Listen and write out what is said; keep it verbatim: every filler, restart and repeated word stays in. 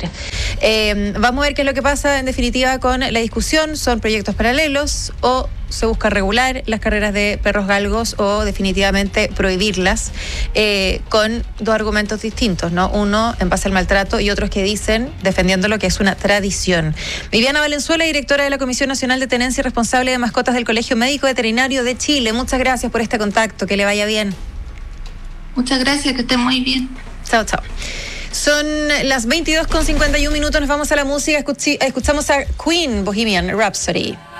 Mira, eh, vamos a ver qué es lo que pasa en definitiva con la discusión. ¿Son proyectos paralelos o se busca regular las carreras de perros galgos o definitivamente prohibirlas, eh, con dos argumentos distintos, ¿no? Uno en base al maltrato y otros que dicen defendiendo lo que es una tradición. Viviana Valenzuela, directora de la Comisión Nacional de Tenencia y responsable de mascotas del Colegio Médico Veterinario de Chile. Muchas gracias por este contacto, que le vaya bien. Muchas gracias, que esté muy bien. Chao, chao. Son las veintidós con cincuenta y un minutos, nos vamos a la música, escuchamos a Queen, Bohemian Rhapsody.